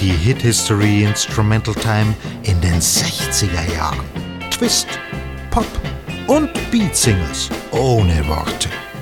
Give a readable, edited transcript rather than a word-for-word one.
Die Hit History Instrumental Time in den 60er Jahren. Twist, Pop und Beatsingers ohne Worte.